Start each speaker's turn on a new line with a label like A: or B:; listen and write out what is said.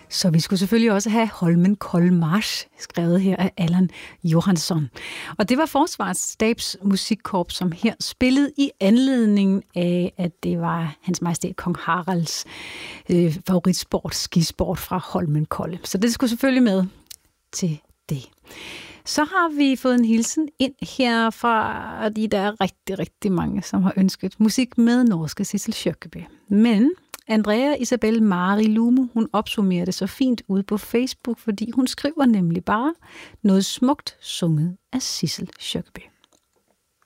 A: Så vi skulle selvfølgelig også have Holmenkollen March, skrevet her af Allan Johansson. Og det var Forsvarets Stabs Musikkorps, som her spillede i anledning af, at det var Hans Majestæt Kong Haralds favoritsport, skisport fra Holmenkollen. Så det skulle selvfølgelig med til det. Så har vi fået en hilsen ind her fra der er rigtig, rigtig mange, som har ønsket musik med norske Sissel Kyrkjebø. Men Andrea Isabel Mari Lumo, hun opsummerer det så fint ude på Facebook, fordi hun skriver nemlig bare noget smukt sunget af Sissel Kyrkjebø.